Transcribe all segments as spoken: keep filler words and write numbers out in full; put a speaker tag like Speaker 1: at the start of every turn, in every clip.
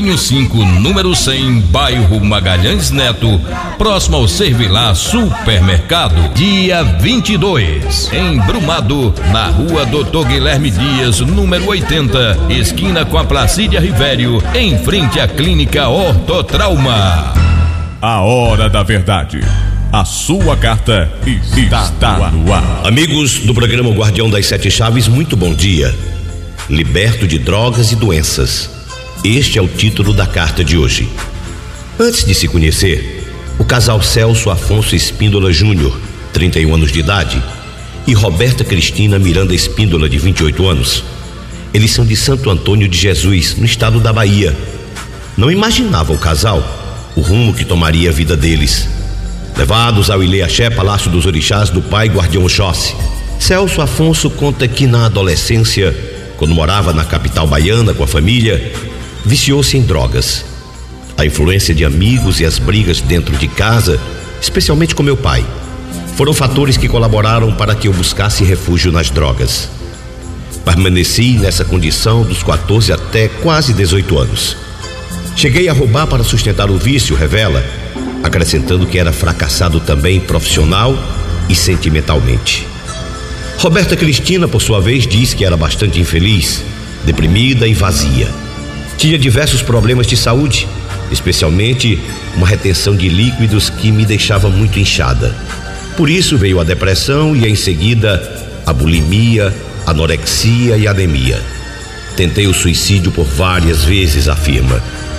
Speaker 1: Pinho cinco, número cem, bairro Magalhães Neto, próximo ao Servilá Supermercado. Dia vinte e dois, em Brumado, na rua Doutor Guilherme Dias, número oitenta, esquina com a Placídia Rivério, em frente à Clínica Ortotrauma.
Speaker 2: A hora da verdade. A sua carta está no ar.
Speaker 3: Amigos do programa Guardião das Sete Chaves, muito bom dia. Liberto de drogas e doenças. Este é o título da carta de hoje. Antes de se conhecer, o casal Celso Afonso Espíndola Júnior, trinta e um anos de idade, e Roberta Cristina Miranda Espíndola, de vinte e oito anos, eles são de Santo Antônio de Jesus, no estado da Bahia. Não imaginava o casal o rumo que tomaria a vida deles. Levados ao Ilê-Axé, Palácio dos Orixás do pai Guardião Oxóssi, Celso Afonso conta que na adolescência, quando morava na capital baiana com a família, viciou-se em drogas. A influência de amigos e as brigas dentro de casa, especialmente com meu pai, foram fatores que colaboraram para que eu buscasse refúgio nas drogas. Permaneci nessa condição dos quatorze até quase dezoito anos. Cheguei a roubar para sustentar o vício, revela, acrescentando que era fracassado também profissional e sentimentalmente. Roberta Cristina, por sua vez, diz que era bastante infeliz, deprimida e vazia. Tinha diversos problemas de saúde, especialmente uma retenção de líquidos que me deixava muito inchada. Por isso veio a depressão e em seguida a bulimia, anorexia e anemia. Tentei o suicídio por várias vezes, afirma.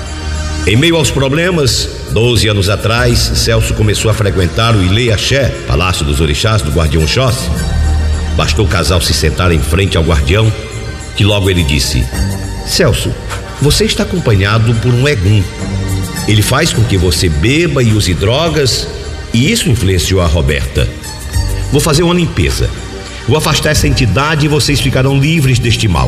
Speaker 3: Em meio aos problemas, doze anos atrás, Celso começou a frequentar o Ilê-Axé, Palácio dos Orixás do Guardião Oxóssi. Bastou o casal se sentar em frente ao guardião, que logo ele disse: Celso, você está acompanhado por um egum. Ele faz com que você beba e use drogas, e isso influenciou a Roberta. Vou fazer uma limpeza. Vou afastar essa entidade e vocês ficarão livres deste mal.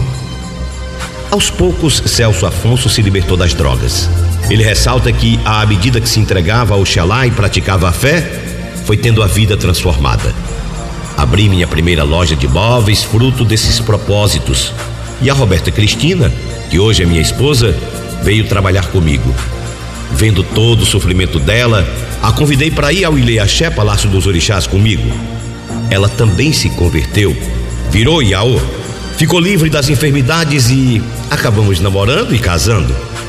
Speaker 3: Aos poucos, Celso Afonso se libertou das drogas. Ele ressalta que, à medida que se entregava ao Oxalá e praticava a fé, foi tendo a vida transformada. Abri minha primeira loja de móveis fruto desses propósitos. E a Roberta Cristina, que hoje é minha esposa, veio trabalhar comigo. Vendo todo o sofrimento dela, a convidei para ir ao Ilê-Axé, Palácio dos Orixás, comigo. Ela também se converteu, virou Iaô, ficou livre das enfermidades e acabamos namorando e casando.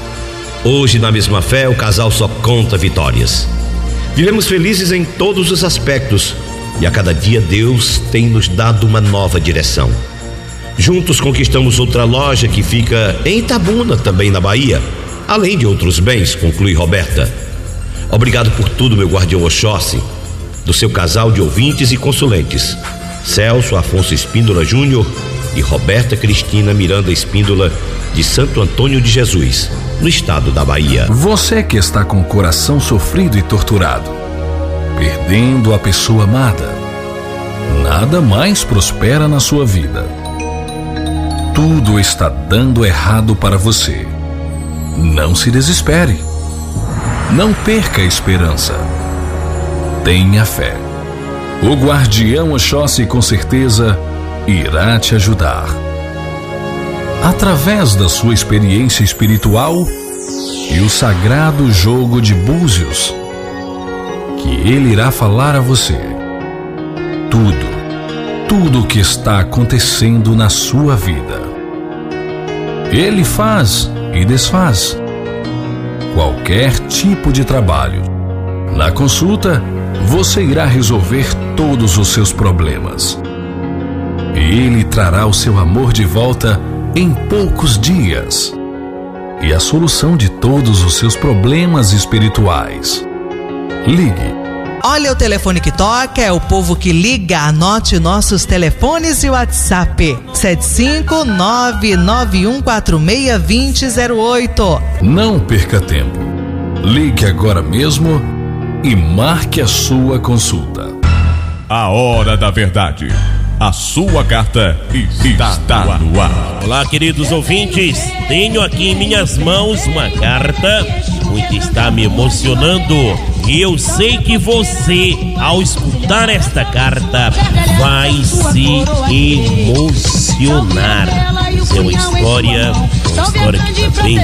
Speaker 3: Hoje, na mesma fé, o casal só conta vitórias. Vivemos felizes em todos os aspectos e a cada dia Deus tem nos dado uma nova direção. Juntos conquistamos outra loja que fica em Itabuna, também na Bahia, além de outros bens, conclui Roberta. Obrigado por tudo, meu Guardião Oxóssi, do seu casal de ouvintes e consulentes, Celso Afonso Espíndola Júnior e Roberta Cristina Miranda Espíndola, de Santo Antônio de Jesus, no estado da Bahia.
Speaker 4: Você que está com o coração sofrido e torturado, perdendo a pessoa amada, nada mais prospera na sua vida. Tudo está dando errado para você. Não se desespere. Não perca a esperança. Tenha fé. O Guardião Oxóssi com certeza irá te ajudar. Através da sua experiência espiritual e o sagrado jogo de búzios, que ele irá falar a você tudo, tudo o que está acontecendo na sua vida. Ele faz e desfaz qualquer tipo de trabalho. Na consulta, você irá resolver todos os seus problemas. E ele trará o seu amor de volta em poucos dias e a solução de todos os seus problemas espirituais. Ligue.
Speaker 5: Olha o telefone que toca, é o povo que liga. Anote nossos telefones e WhatsApp: sete cinco nove nove um quatro seis dois zero zero oito.
Speaker 4: Não perca tempo. Ligue agora mesmo e marque a sua consulta.
Speaker 2: A hora da verdade. A sua carta está no ar.
Speaker 6: Olá, queridos ouvintes. Tenho aqui em minhas mãos uma carta que está me emocionando. E eu sei que você, ao escutar esta carta, vai se emocionar. Isso é uma história, uma história que também